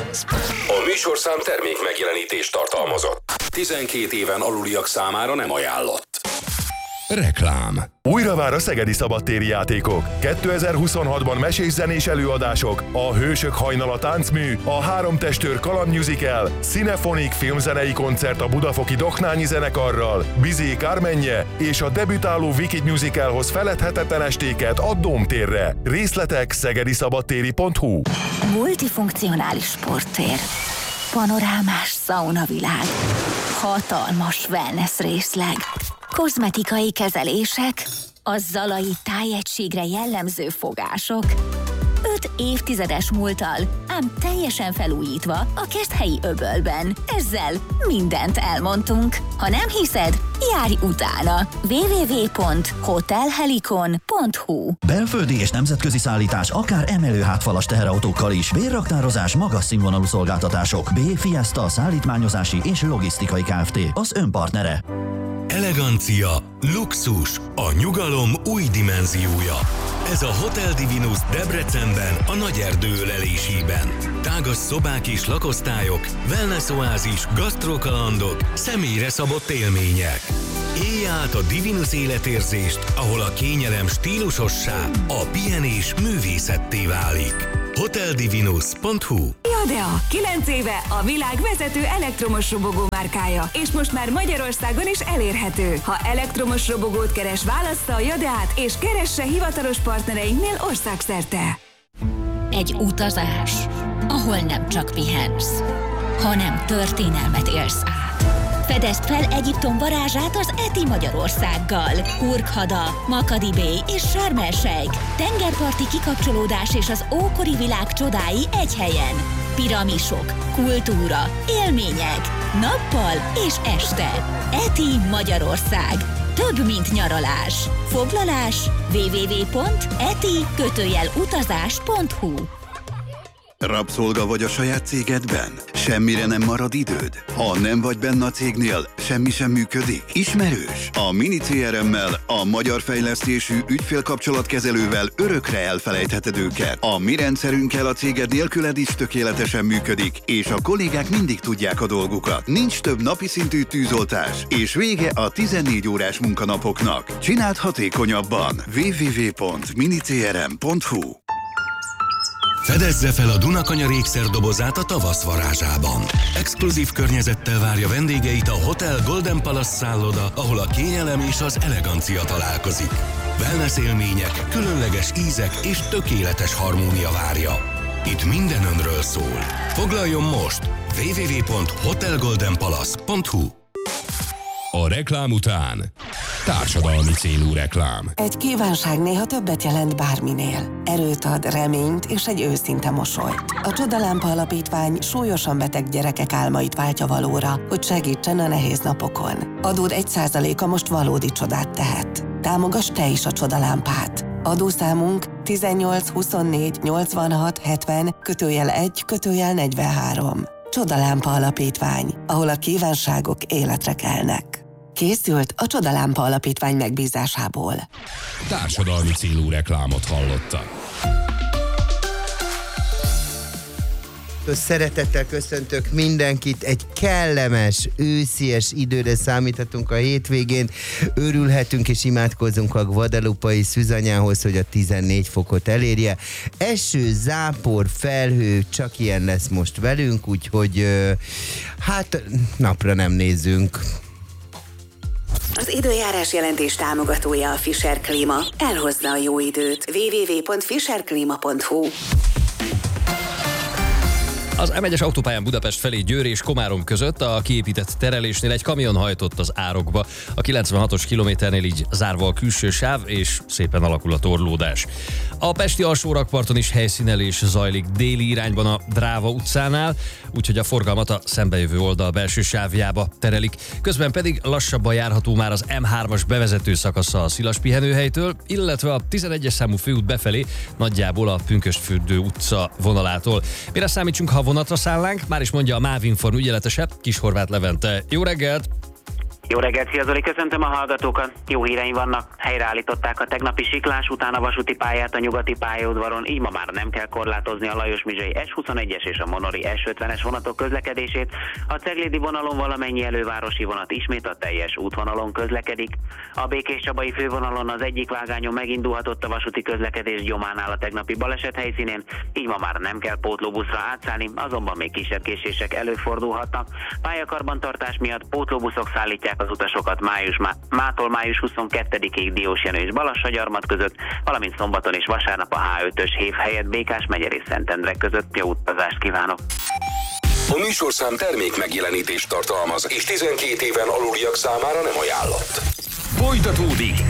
A műsorszám termék megjelenítést tartalmazott. 12 éven aluliak számára nem ajánlott. Reklám. Újra vár a szegedi szabadtéri játékok. 2026-ban mesés zenés előadások, a Hősök hajnala táncmű, a Három testőr kaland musical, Cinefonik filmzenei koncert a Budafoki Doknányi zenekarral, Bizé Kármenje és a debütáló Wicked musicalhoz feledhetetlen estéket a Dómtérre. Részletek szegediszabadtéri.hu. Multifunkcionális sporttér, panorámás szaunavilág, hatalmas wellness részleg, kozmetikai kezelések, a zalai tájegységre jellemző fogások. 5 évtizedes múlttal, ám teljesen felújítva a Keszthelyi öbölben. Ezzel mindent elmondtunk. Ha nem hiszed, járj utána. www.hotelhelikon.hu. Belföldi és nemzetközi szállítás akár emelő hátfalas teherautókkal is. Bérraktározás, magas színvonalú szolgáltatások. B. Fiesta szállítmányozási és logisztikai Kft. Az önpartnere. Elegancia, luxus, a nyugalom új dimenziója. Ez a Hotel Divinus Debrecenben, a Nagyerdő ölelésében. Tágas szobák és lakosztályok, wellness oázis, gasztrokalandok, személyre szabott élmények. Élj át a Divinus életérzést, ahol a kényelem stílusossá, a pihenés művészetté válik. hoteldivinus.hu. Jadea, 9 éve a világ vezető elektromos robogó márkája, és most már Magyarországon is elérhető. Ha elektromos robogót keres, válassza a Jadeát, és keresse hivatalos partnereinknél országszerte. Egy utazás, ahol nem csak pihensz, hanem történelmet élsz át. Fedezd fel Egyiptom varázsát az ETI Magyarországgal. Hurghada, Makadi Bay és Sharm el-Sheikh. Tengerparti kikapcsolódás és az ókori világ csodái egy helyen. Piramisok, kultúra, élmények, nappal és este. ETI Magyarország. Több, mint nyaralás. Foglalás www.eti-utazás.hu. Rabszolga vagy a saját cégedben? Semmire nem marad időd? Ha nem vagy benne a cégnél, semmi sem működik? Ismerős? A Mini CRM-mel, a magyar fejlesztésű ügyfélkapcsolatkezelővel örökre elfelejtheted őket. A mi rendszerünkkel a céged nélküled is tökéletesen működik, és a kollégák mindig tudják a dolgukat. Nincs több napi szintű tűzoltás, és vége a 14 órás munkanapoknak. Csináld hatékonyabban. www.minicrm.hu. Fedezze fel a Dunakanyar ékszerdobozát a tavasz varázsában. Exkluzív környezettel várja vendégeit a Hotel Golden Palace szálloda, ahol a kényelem és az elegancia találkozik. Wellness élmények, különleges ízek és tökéletes harmónia várja. Itt minden önről szól. Foglaljon most! www.hotelgoldenpalace.hu. A reklám után társadalmi célú reklám. Egy kívánság néha többet jelent bárminél. Erőt ad, reményt és egy őszinte mosolyt. A Csodalámpa Alapítvány súlyosan beteg gyerekek álmait váltja valóra, hogy segítsen a nehéz napokon. Adód 1%-a most valódi csodát tehet. Támogass te is a Csodalámpát. Adószámunk 18 24 86 70 /1 /43. Csodalámpa Alapítvány, ahol a kívánságok életre kelnek. Készült a Csodalámpa Alapítvány megbízásából. Társadalmi célú reklámot hallottak. Szeretettel köszöntök mindenkit, egy kellemes, őszies időre számíthatunk a hétvégén. Örülhetünk és imádkozunk a guadalupai szűzanyához, hogy a 14 fokot elérje. Eső, zápor, felhő, csak ilyen lesz most velünk, úgyhogy hát napra nem nézzünk. Az időjárás jelentés támogatója a Fischer Klíma. Elhozza a jó időt. www.fischerklima.hu. Az M1-es autópályán Budapest felé Győr és Komárom között a kiépített terelésnél egy kamion hajtott az árokba. A 96-os kilométernél így zárva a külső sáv, és szépen alakul a torlódás. A pesti alsórakparton is helyszínelés zajlik déli irányban a Dráva utcánál, úgyhogy a forgalmat a szembejövő oldal belső sávjába terelik. Közben pedig lassabban járható már az M3-as bevezető szakasza a Szilas pihenőhelytől, illetve a 11-es számú főút befelé nagyjából a Pünkösdfürdő utca vonalától. Mire számítsunk, ha vonatra szállnánk? Már is mondja a MÁV Inform ügyeletese, Kishorváth Levente. Jó reggelt! Jó reggelt, szia Zoli, köszöntöm a hallgatókat. Jó híreim vannak. Helyreállították a tegnapi siklás után a vasúti pályát a nyugati pályaudvaron, így ma már nem kell korlátozni a Lajos-Mizsai S21-es és a Monori S50-es vonatok közlekedését. A Ceglédi vonalon valamennyi elővárosi vonat ismét a teljes útvonalon közlekedik. A Békéscsabai fővonalon az egyik vágányon megindulhatott a vasúti közlekedés gyománál a tegnapi baleset helyszínén, így ma már nem kell pótlóbuszra átszállni, azonban még kisebb késések előfordulhatnak. Pályakarbantartás miatt pótlóbuszok szállítják az utasokat mától május 22-ig Diósjenő és Balassagyarmat között, valamint szombaton és vasárnap a H5-ös hév helyett Békás megyer és Szentendre között. Jó utazást kívánok! A műsorszám termék megjelenítést tartalmaz, és 12 éven aluliak számára nem ajánlott. Folytatódik